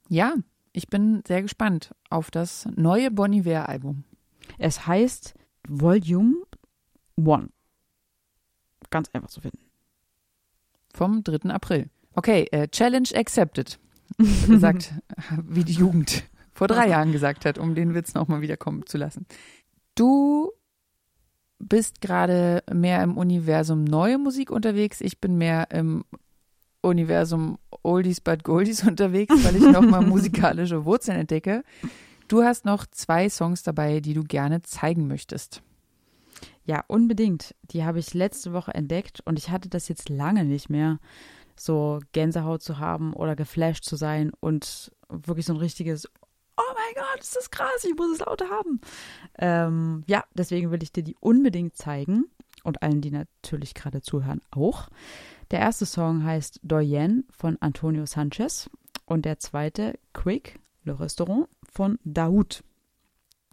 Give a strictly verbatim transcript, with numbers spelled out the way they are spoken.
Ja, ich bin sehr gespannt auf das neue Bon Iver-Album. Es heißt Volume One. Ganz einfach zu finden. Vom dritten April. Okay, äh, Challenge accepted. Sagt, wie die Jugend vor drei Jahren gesagt hat, um den Witz nochmal wiederkommen zu lassen. Du bist gerade mehr im Universum neue Musik unterwegs. Ich bin mehr im Universum Oldies but Goldies unterwegs, weil ich nochmal musikalische Wurzeln entdecke. Du hast noch zwei Songs dabei, die du gerne zeigen möchtest. Ja, unbedingt. Die habe ich letzte Woche entdeckt und ich hatte das jetzt lange nicht mehr, so Gänsehaut zu haben oder geflasht zu sein und wirklich so ein richtiges oh mein Gott, ist das krass, ich muss es lauter haben. Ähm, ja, deswegen will ich dir die unbedingt zeigen und allen, die natürlich gerade zuhören, auch. Der erste Song heißt Doyen von Antonio Sanchez und der zweite Quick, Le Restaurant von Daoud.